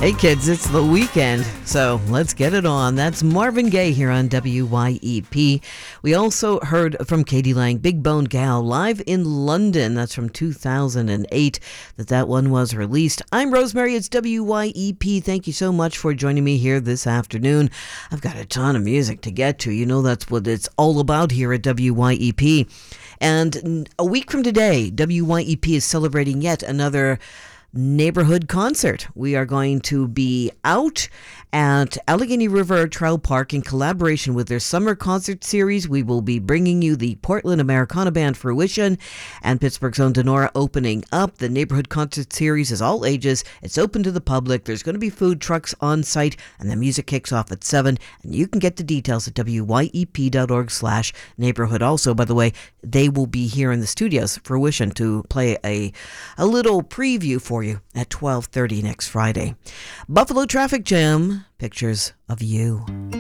Hey kids, it's the weekend, so let's get it on. That's Marvin Gaye here on WYEP. We also heard from Katie Lang, Big Bone Gal, live in London. That's from 2008 that one was released. I'm Rosemary, it's WYEP. Thank you so much for joining me here this afternoon. I've got a ton of music to get to. You know that's what it's all about here at WYEP. And a week from today, WYEP is celebrating yet another neighborhood concert. We are going to be out at Allegheny River Trail Park in collaboration with their summer concert series. We will be bringing you the Portland Americana Band Fruition and Pittsburgh's own Denora opening up. The neighborhood concert series is all ages. It's open to the public. There's going to be food trucks on site, and the music kicks off at 7. And you can get the details at wyep.org/neighborhood. Also, by the way, they will be here in the studios, Fruition, to play a little preview for you at 12:30 next Friday. Buffalo Traffic Jam, Pictures of You.